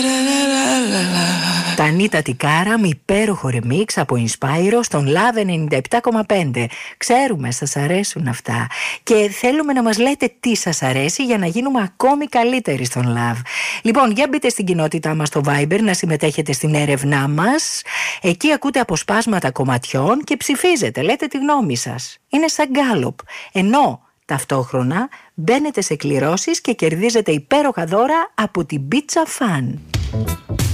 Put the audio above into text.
Τα Ανίτα Τικάρα με υπέροχο ρεμίξ από Inspiro στον Love 97,5. Ξέρουμε, σας αρέσουν αυτά. Και θέλουμε να μας λέτε τι σας αρέσει για να γίνουμε ακόμη καλύτεροι στον Love. Λοιπόν, για μπείτε στην κοινότητά μας στο Viber να συμμετέχετε στην έρευνά μας. Εκεί ακούτε αποσπάσματα κομματιών και ψηφίζετε, λέτε τη γνώμη σας. Είναι σαν γκάλοπ. Ενώ ταυτόχρονα μπαίνετε σε κληρώσεις και κερδίζετε υπέροχα δώρα από την Pizza Fan.